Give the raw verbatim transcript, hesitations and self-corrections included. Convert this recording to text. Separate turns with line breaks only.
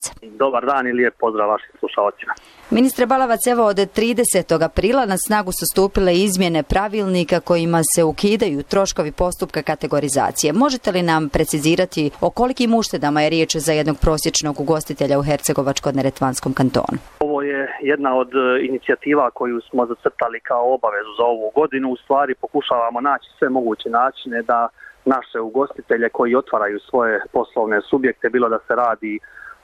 Dobar dan i lijep pozdrav vašim slušalcima.
Ministre Balavac, evo od tridesetog aprila na snagu su stupile izmjene pravilnika kojima se ukidaju troškovi postupka kategorizacije. Možete li nam precizirati o kolikim uštedama je riječ za jednog prosječnog ugostitelja u Hercegovačko-neretvanskom kantonu?
Ovo je jedna od inicijativa koju smo zacrtali kao obavezu za ovu godinu. U stvari pokušavamo naći sve moguće načine da naše ugostitelje koji otvaraju svoje poslovne subjekte, bilo da se radi